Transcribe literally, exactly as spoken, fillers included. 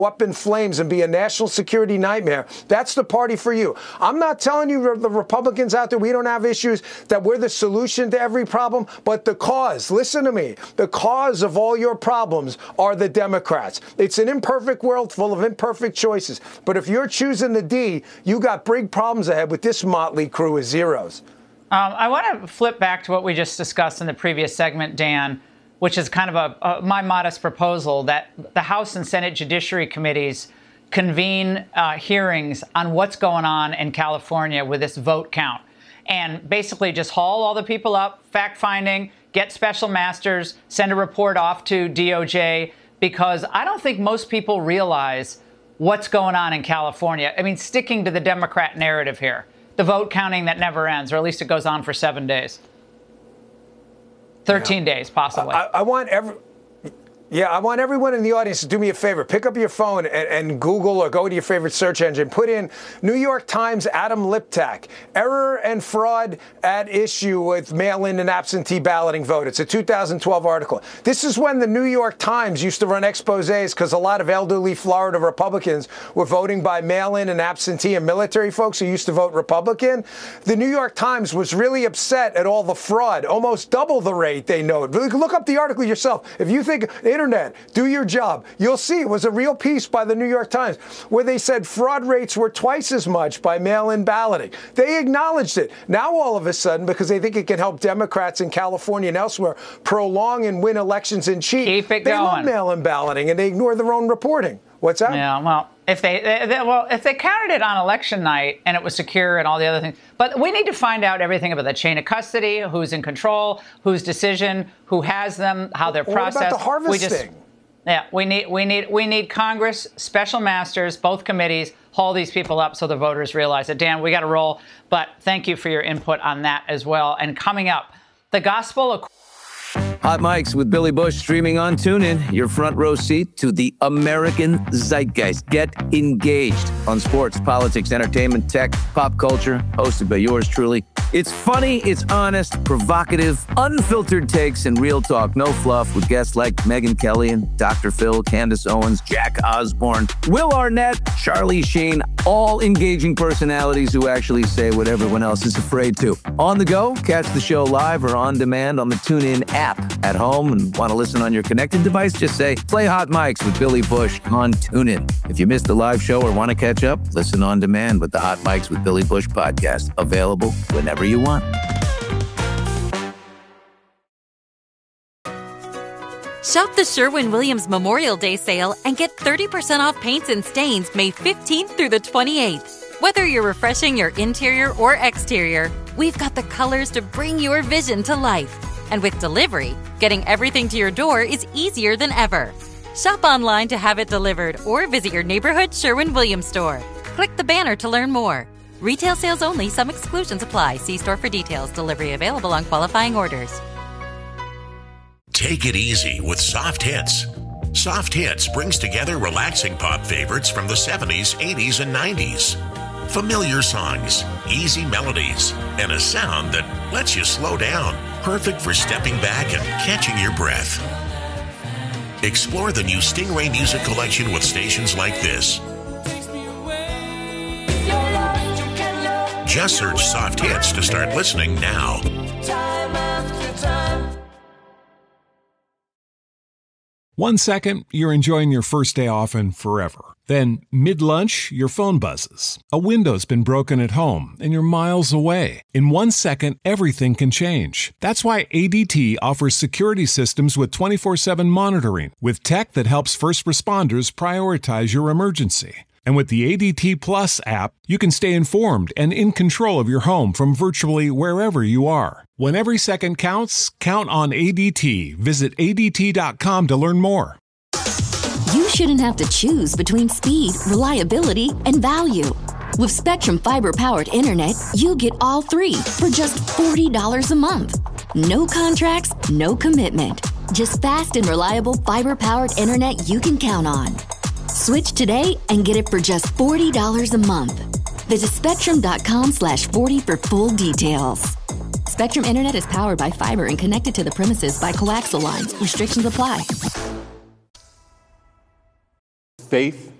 up in flames and be a national security nightmare, that's the party for you. I'm not telling you, the Republicans out there, we don't have issues, that we're the solution to every problem, but the cause, listen to me, the cause of all your problems are the Democrats. It's an imperfect world full of imperfect choices. But if you're choosing the D, you got big problems ahead with this motley crew of zeros. Um, I want to flip back to what we just discussed in the previous segment, Dan, which is kind of a, a my modest proposal that the House and Senate Judiciary Committees convene uh, hearings on what's going on in California with this vote count, and basically just haul all the people up, fact-finding, get special masters, send a report off to D O J, because I don't think most people realize what's going on in California. I mean, sticking to the Democrat narrative here, the vote counting that never ends, or at least it goes on for seven days. thirteen yeah. days, possibly. I, I want every... Yeah, I want everyone in the audience to do me a favor. Pick up your phone and, and Google or go to your favorite search engine. Put in New York Times Adam Liptak, error and fraud at issue with mail-in and absentee balloting vote. It's a two thousand twelve article. This is when the New York Times used to run exposés because a lot of elderly Florida Republicans were voting by mail-in and absentee, and military folks who used to vote Republican. The New York Times was really upset at all the fraud, almost double the rate they noted. Look up the article yourself. If you think internet, do your job. You'll see it was a real piece by the New York Times where they said fraud rates were twice as much by mail-in balloting. They acknowledged it. Now all of a sudden, because they think it can help Democrats in California and elsewhere prolong and win elections and cheat, Keep it they going. love mail-in balloting and they ignore their own reporting. What's that? Yeah, well, if they, they, they well, if they counted it on election night and it was secure and all the other things, but we need to find out everything about the chain of custody, who's in control, whose decision, who has them, how they're what processed. What about the harvesting? We just, yeah, we need we need we need Congress, special masters, both committees, haul these people up so the voters realize it. Dan, we got to roll, but thank you for your input on that as well. And coming up, the gospel of Hot Mics with Billy Bush streaming on TuneIn. Your front row seat to the American zeitgeist. Get engaged on sports, politics, entertainment, tech, pop culture. Hosted by yours truly. It's funny, it's honest, provocative, unfiltered takes, and real talk. No fluff with guests like Megyn Kelly and Doctor Phil, Candace Owens, Jack Osborne, Will Arnett, Charlie Sheen. All engaging personalities who actually say what everyone else is afraid to. On the go, catch the show live or on demand on the TuneIn app. At home and want to listen on your connected device, just say, play Hot Mics with Billy Bush on TuneIn. If you missed the live show or want to catch up, listen on demand with the Hot Mics with Billy Bush podcast. Available whenever you want. Shop the Sherwin-Williams Memorial Day sale and get thirty percent off paints and stains May fifteenth through the twenty-eighth. Whether you're refreshing your interior or exterior, we've got the colors to bring your vision to life. And with delivery, getting everything to your door is easier than ever. Shop online to have it delivered or visit your neighborhood Sherwin-Williams store. Click the banner to learn more. Retail sales only. Some exclusions apply. See store for details. Delivery available on qualifying orders. Take it easy with Soft Hits. Soft Hits brings together relaxing pop favorites from the seventies, eighties, and nineties. Familiar songs, easy melodies, and a sound that lets you slow down. Perfect for stepping back and catching your breath. Explore the new Stingray Music Collection with stations like this. Just search Soft Hits to start listening now. One second, you're enjoying your first day off and forever. Then, mid-lunch, your phone buzzes. A window's been broken at home, and you're miles away. In one second, everything can change. That's why A D T offers security systems with twenty-four seven monitoring, with tech that helps first responders prioritize your emergency. And with the A D T Plus app, you can stay informed and in control of your home from virtually wherever you are. When every second counts, count on A D T. Visit A D T dot com to learn more. You shouldn't have to choose between speed, reliability, and value. With Spectrum Fiber-powered internet, you get all three for just forty dollars a month. No contracts, no commitment. Just fast and reliable fiber-powered internet you can count on. Switch today and get it for just forty dollars a month. Visit Spectrum dot com slash forty for full details. Spectrum Internet is powered by fiber and connected to the premises by coaxial lines. Restrictions apply. faith